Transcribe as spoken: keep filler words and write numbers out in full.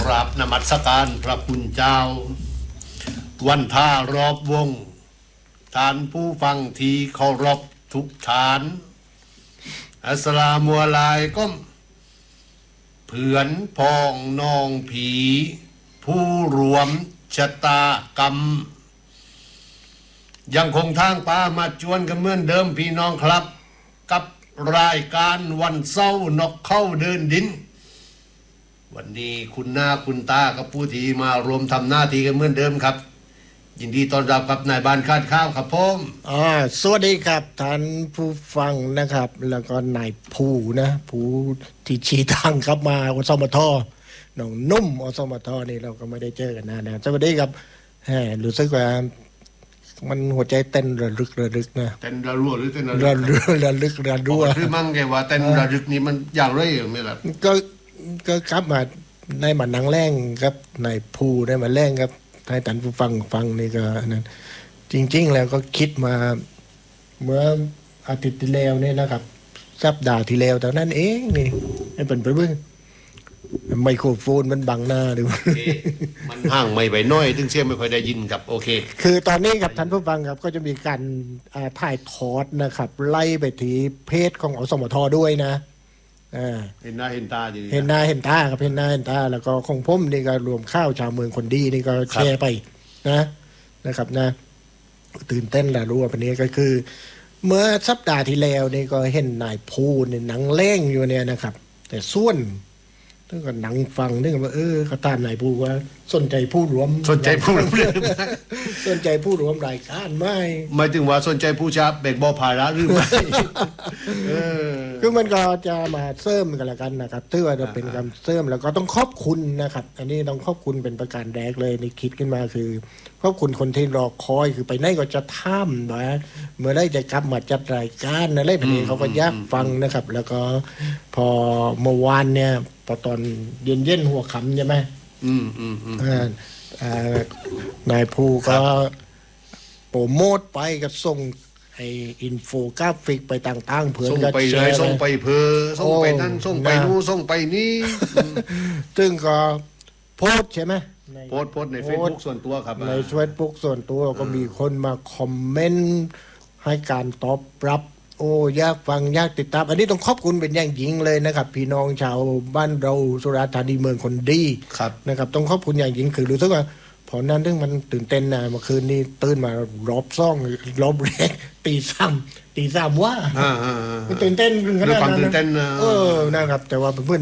กราบนมัสการพระคุณเจ้าวันท่ารอบวงท่านผู้ฟังที่เคารพทุกฐานอัสสลามุอะลัยกุมเพื่อนพ้องน้องผีผู้รวมชะตากรรมยังคงทางป้ามาจวนกันเหมือนเดิมพี่น้องครับกับรายการวันเศร้านกเข้าเดินดินวันนี้คุณหน้าคุณตากับผู้ที่มารวมทำหน้าที่กันเหมือนเดิมครับยินดีต้อนรับกับนายบ้านคาดข้าวครับผมอ่าสวัสดีครับท่านผู้ฟังนะครับแล้วก็นายผู้นะผู้ที่ชี้ทางครับมาอสมทน้องนุ่มอสมทนี่เราก็ไม่ได้เจอกันนานนะสวัสดีครับแหมรู้สึกว่ามันหัวใจเต้นระลึกระลึกนะเต้นระรัวหรือเต้นระลึกระลึกระรัวคือมั่งแกว่าเต้นระลึกนี่มันอย่างไรเหรอไม่ล่ะก็ก็ครับมาในมันนางแรงครับนายผู้ได้มาแรงครับให้ท่านผู้ฟังฟังนี่ก็นั้นจริงๆแล้วก็คิดมาเมื่ออาทิตย์ที่แล้วนี่นะครับสัปดาห์ที่แล้วแต่นั้นเองนี่ให้เป็นไปเบิ่งไมโครโฟนมันบังหน้าดูมันห่างไม่ไปน้อยถึงเสียงไม่ค่อยได้ยินครับโอเคคือตอนนี้ครับท่านผู้ฟังครับก็จะมีการถ่ายทอดนะครับไล่ไปที่เพจของอสมทด้วยนะเห็นหน้าเห็นตาดีเห็นหน้าเห็นตาครับเห็นหน้าเห็นตาแล้วก็ของผมนี่ก็รวมข้าวชาวเมืองคนดีนี่ก็แชร์ไปนะนะครับนะตื่นเต้นแหละรู้ว่าวันนี้ก็คือเมื่อสัปดาห์ที่แล้วนี่ก็เห็นนายภูในหนังเล่งอยู่เนี่ยนะครับแต่ส่วนนึกว่าหนังฟังนึกว่าเออเขาตามนายภูว่าสนใจผู้รวมสนใจผู้รวมสนใจผู้รวมรายการไหมหมายถึงว่าสนใจผู้ชับเบกบอลภาระหรือไม่เออคือมันก็จะมาเสริมกันละกันนะครับถือว่าจะเป็นการเสริมแล้วก็ต้องขอบคุณนะครับอันนี้ต้องขอบคุณเป็นประการแรกเลยในคิดขึ้นมาคือขอบคุณคนที่รอคอยคือไปไหนก็จะท่ามนะเมื่อได้จะกลับมาจัดรายการอะไรแบบนี้เขาก็อยากฟังนะครับแล้วก็พอเมื่อวานเนี่ยพอตอนเย็นเย็นหัวค่ำใช่ไหมอืมอืมอืมนายภูก็โปรโมทไปก็ส่งไออินโฟกราฟิกไปต่างๆเพื่อนก็แชร์ส่งไปเพอส่งไปนั่นส่งไปนู่นส่งไปนี่ซึ่งก็โพสใช่ไหมโพสโพสใน Facebook ส่วนตัวครับใน Facebook ส่วนตัวก็มีคนมาคอมเมนต์ให้การตอบรับโอ้ยากฟังยากติดตามอันนี้ต้องขอบคุณเป็นอย่างยิ่งเลยนะครับพี่น้องชาวบ้านเราสุราษฎร์ธานีเมืองคนดีนะครับต้องขอบคุณอย่างยิ่งคือรู้สึกว่าพอนั้นเรื่องมันตื่นเต้นนะเมื่อคืนนี้ตื่นมารอบซ่องรอบแรกตีซ้ำตีซ้ำว่าตื่นเต้นขนาดนั้นเออนะครับแต่ว่าเพื่อน